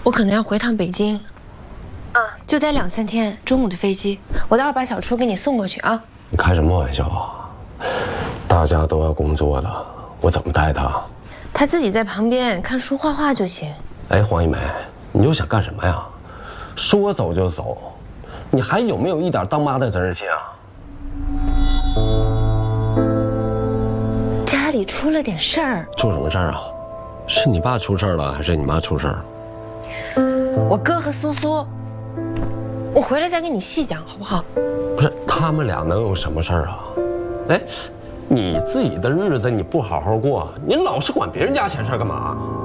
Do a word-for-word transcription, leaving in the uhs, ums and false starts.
我可能要回趟北京，啊，就待两三天，中午的飞机，我待会儿把小初给你送过去啊。 你开什么玩笑啊？大家都要工作的，我怎么带他？ 他自己在旁边看书画画就行。 哎，黄一梅，你又想干什么呀？说走就走，你还有没有一点当妈的责任心啊？ 家里出了点事儿。 出什么事儿啊？是你爸出事儿了，还是你妈出事儿？ 我哥和苏苏，我回来再跟你细讲，好不好？ 不是，他们俩能有什么事儿啊？哎，你自己的日子你不好好过，你老是管别人家闲事干嘛？